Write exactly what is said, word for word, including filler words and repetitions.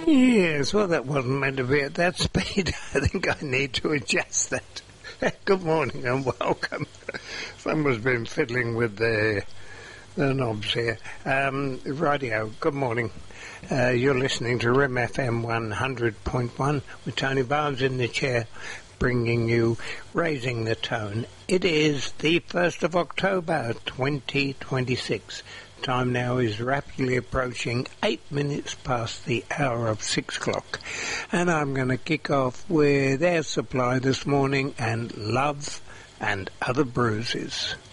Yes, well, that wasn't meant to be at that speed. I think I need to adjust that. Good morning and welcome. Someone's been fiddling with the, the knobs here. Um, radio, good morning. Uh, you're listening to R I M F M one hundred point one with Tony Barnes in the chair, bringing you Raising the Tone. It is the first of October twenty twenty-six. Time now is rapidly approaching eight minutes past the hour of six o'clock. And I'm going to kick off with Air Supply this morning and Love and Other Bruises.